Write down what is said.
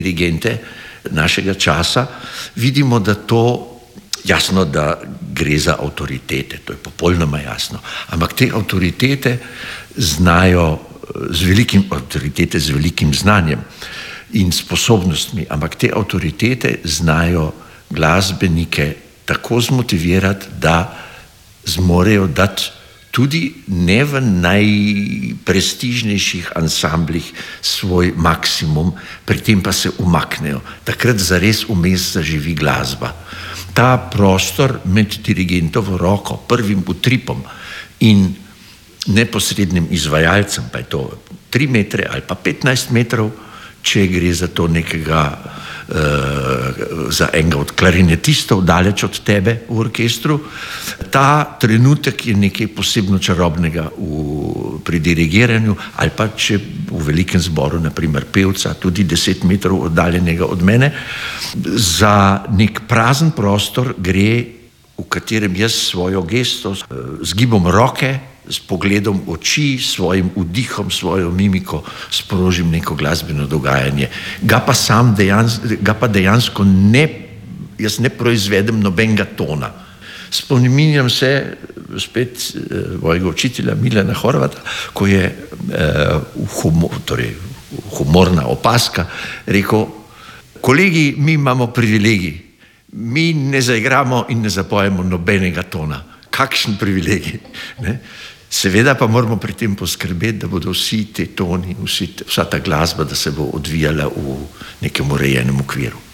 dirigente našega časa, vidimo, da to, jasno, da gre za avtoritete, to je popolnoma jasno, ampak te avtoritete znajo avtoritete z velikim znanjem in sposobnostmi, ampak te avtoritete znajo glasbenike tako zmotivirati, da zmorejo dati tudi ne v najprestižnejših ansamblih svoj maksimum, pri tem pa se umaknejo. Takrat zares vmes zaživi glasba. Ta prostor med dirigentovo roko, prvim utripom in neposrednim izvajalcem, pa je to 3 metre ali pa 15 metrov, če gre za to nekega, za enega od klarinetistov, daleč od tebe v orkestru. Ta trenutek je nekaj posebno čarobnega pri dirigiranju, ali pa če v velikem zboru, naprimer pevca, tudi 10 metrov oddaljenega od mene, za nek prazen prostor gre, v katerem jaz svojo gesto, z gibom roke, s pogledom oči, svojim vdihom, svojo mimiko sprožim neko glasbeno dogajanje. Ga pa dejansko jaz ne proizvedem nobenega tona. Spominjam se spet mojega učitelja Milana Horvata, ko je humorna opaska rekel: kolegi, mi imamo privilegij, mi ne zaigramo in ne zapojemo nobenega tona. Kakšen privilegij, ne? Seveda pa moramo pri tem poskrbeti, da bodo vsi te toni, vsa ta glasba, da se bo odvijala v nekem urejenem okviru.